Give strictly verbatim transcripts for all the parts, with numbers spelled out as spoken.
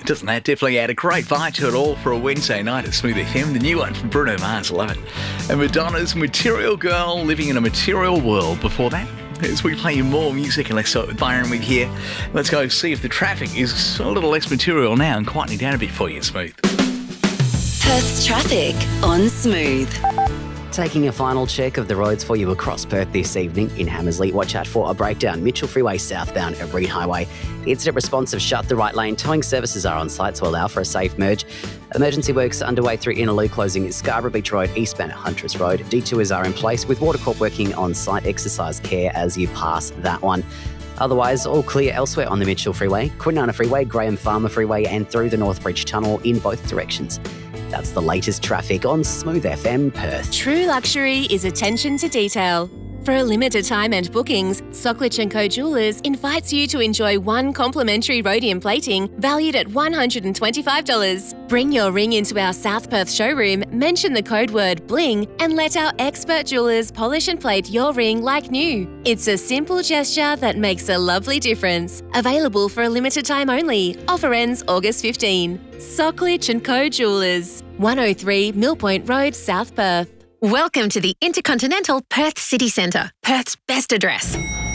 Doesn't that definitely add a great vibe to it all for a Wednesday night at Smooth F M? The new one from Bruno Mars, love it. And Madonna's Material Girl, Living in a Material World. Before that, as we play you more music, and let's start with Byron Wig here. Let's go see if the traffic is a little less material now and quietening down a bit for you, Smooth. Perth's traffic on Smooth. Taking a final check of the roads for you across Perth this evening. In Hammersley, watch out for a breakdown. Mitchell Freeway southbound at Reed Highway. Incident response have shut the right lane. Towing services are on site to allow for a safe merge. Emergency works underway through Innaloo, closing Scarborough Beach Road eastbound at Huntress Road. Detours are in place with Watercorp working on site. Exercise care as you pass that one. Otherwise, all clear elsewhere on the Mitchell Freeway, Kwinana Freeway, Graham Farmer Freeway and through the Northbridge Tunnel in both directions. That's the latest traffic on Smooth F M Perth. True luxury is attention to detail. For a limited time and bookings, Socklich and Co Jewelers invites you to enjoy one complimentary rhodium plating valued at one hundred twenty-five dollars. Bring your ring into our South Perth showroom, mention the code word BLING and let our expert jewelers polish and plate your ring like new. It's a simple gesture that makes a lovely difference. Available for a limited time only. Offer ends August fifteenth. Socklich and Co Jewelers, one oh three Mill Point Road, South Perth. Welcome to the Intercontinental Perth City Centre, Perth's best address.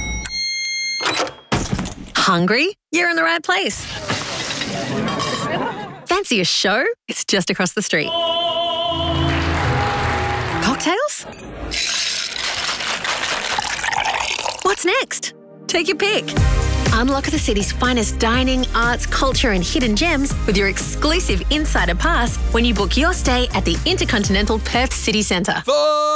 Hungry? You're in the right place. Fancy a show? It's just across the street. Cocktails? What's next? Take your pick. Unlock the city's finest dining, arts, culture and hidden gems with your exclusive Insider Pass when you book your stay at the Intercontinental Perth City Centre.